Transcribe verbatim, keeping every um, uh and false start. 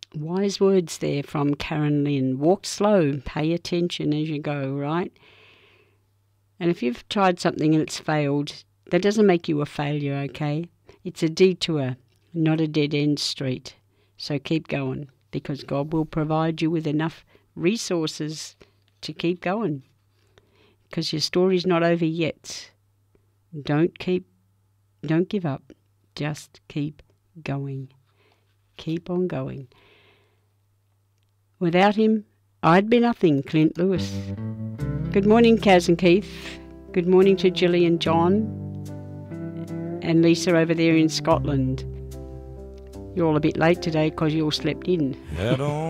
Wise words there from Karen Lynn. Walk slow, pay attention as you go, right? And if you've tried something and it's failed, that doesn't make you a failure, okay? It's a detour, not a dead-end street. So keep going, because God will provide you with enough resources to keep going. Because your story's not over yet. Don't keep, don't give up. Just keep going. Keep on going. Without him, I'd be nothing, Clint Lewis. Good morning, Kaz and Keith. Good morning to Gillian, John, and Lisa over there in Scotland. You're all a bit late today because you all slept in.